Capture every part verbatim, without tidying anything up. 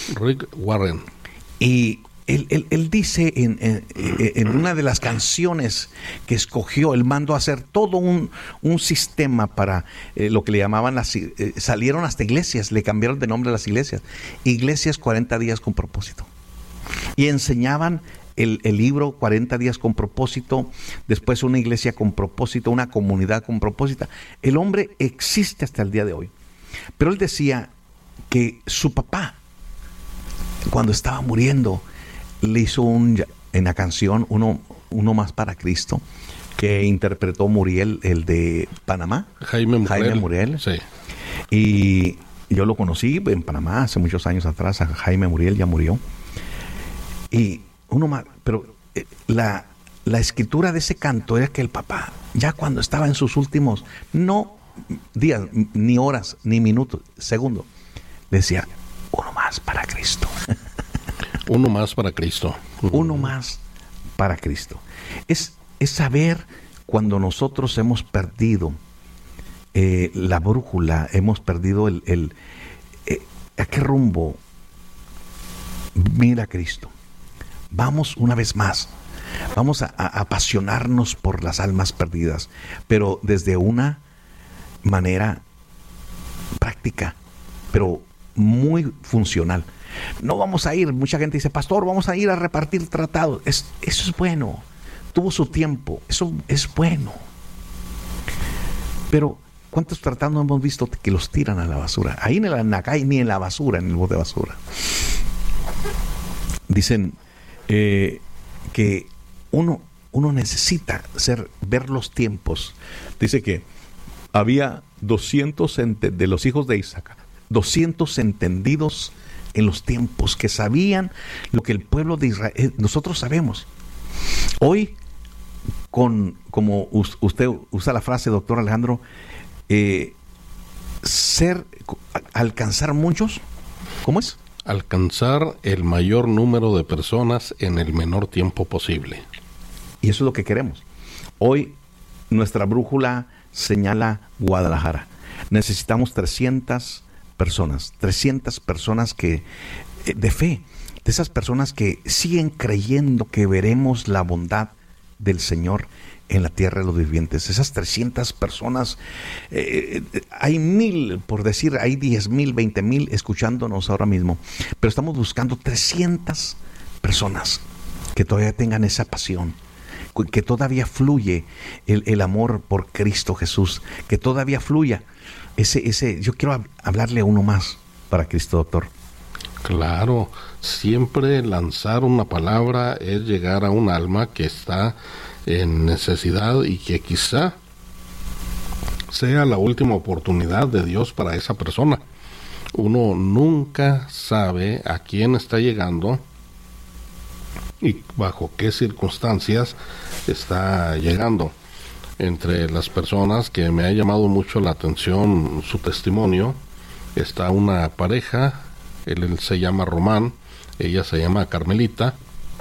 Rick Warren. Y él, él, él dice en, en, en una de las canciones que escogió, él mandó a hacer todo un, un sistema para eh, lo que le llamaban las... Eh, salieron hasta iglesias, le cambiaron de nombre a las iglesias. Iglesias cuarenta días con propósito. Y enseñaban el, el libro cuarenta días con propósito, después una iglesia con propósito, una comunidad con propósito. El hombre existe hasta el día de hoy. Pero él decía que su papá, cuando estaba muriendo, le hizo un, en la canción uno, uno más para Cristo, que interpretó Muriel, el de Panamá, Jaime Muriel. Jaime Muriel. Sí. Y yo lo conocí en Panamá hace muchos años atrás, a Jaime Muriel, ya murió. Y uno más, pero eh, la, la escritura de ese canto era que el papá, ya cuando estaba en sus últimos, no días, ni horas, ni minutos, segundos, decía, uno más para Cristo. Uno más para Cristo. Uno más para Cristo. Es, es saber cuando nosotros hemos perdido eh, la brújula, hemos perdido el, el eh, ¿a qué rumbo mira Cristo? Vamos una vez más, vamos a, a apasionarnos por las almas perdidas, pero desde una manera práctica, pero muy funcional. No vamos a ir, mucha gente dice, pastor, vamos a ir a repartir tratados. Es, eso es bueno, tuvo su tiempo, eso es bueno. Pero, ¿cuántos tratados no hemos visto que los tiran a la basura? Ahí en la Nacay, ni en la basura, en el bote de basura. Dicen eh, que uno, uno necesita ser, ver los tiempos. Dice que había doscientos ente- de los hijos de Isaac, doscientos entendidos en los tiempos, que sabían lo que el pueblo de Israel, nosotros sabemos. Hoy, con como usted usa la frase, doctor Alejandro, eh, ser, alcanzar muchos, ¿cómo es? Alcanzar el mayor número de personas en el menor tiempo posible. Y eso es lo que queremos. Hoy nuestra brújula señala Guadalajara. Necesitamos trescientas personas, trescientas personas que eh, de fe, de esas personas que siguen creyendo que veremos la bondad del Señor en la tierra de los vivientes. Esas trescientas personas, eh, hay mil, por decir, hay diez mil, veinte mil escuchándonos ahora mismo, pero estamos buscando trescientas personas que todavía tengan esa pasión, que todavía fluye el, el amor por Cristo Jesús, que todavía fluya ese, ese, yo quiero hablarle a uno más para Cristo, doctor. Claro, siempre lanzar una palabra es llegar a un alma que está en necesidad y que quizá sea la última oportunidad de Dios para esa persona. Uno nunca sabe a quién está llegando y bajo qué circunstancias está llegando. Entre las personas que me ha llamado mucho la atención su testimonio, está una pareja, él, él se llama Román, ella se llama Carmelita.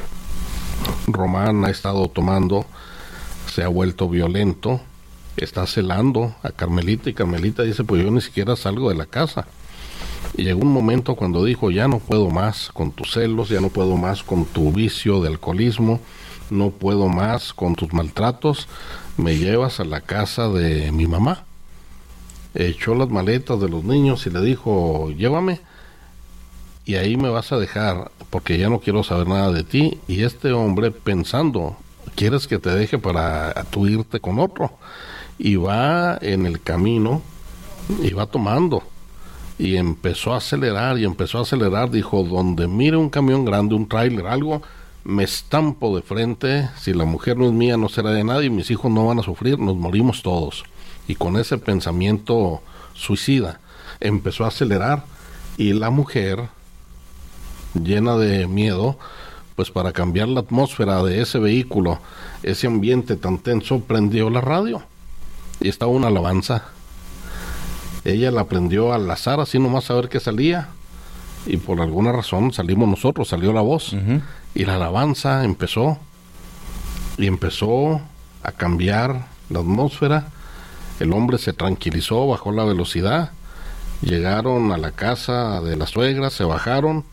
Román ha estado tomando, se ha vuelto violento, está celando a Carmelita y Carmelita dice, pues yo ni siquiera salgo de la casa. Y llegó un momento cuando dijo, ya no puedo más con tus celos, ya no puedo más con tu vicio de alcoholismo, no puedo más con tus maltratos, me llevas a la casa de mi mamá. Echó las maletas de los niños y le dijo, llévame, y ahí me vas a dejar, porque ya no quiero saber nada de ti. Y este hombre pensando, ¿quieres que te deje para tú irte con otro? Y va en el camino, y va tomando, y empezó a acelerar, y empezó a acelerar, dijo, donde mire un camión grande, un tráiler, algo, me estampo de frente, si la mujer no es mía, no será de nadie, mis hijos no van a sufrir, nos morimos todos. Y con ese pensamiento suicida, empezó a acelerar, y la mujer, llena de miedo, pues para cambiar la atmósfera de ese vehículo, ese ambiente tan tenso, prendió la radio, y estaba una alabanza. Ella la prendió al azar, así nomás a ver qué salía, y por alguna razón salimos nosotros, salió la voz, uh-huh. Y la alabanza empezó, y empezó a cambiar la atmósfera. El hombre se tranquilizó, bajó la velocidad, llegaron a la casa de la suegra, se bajaron,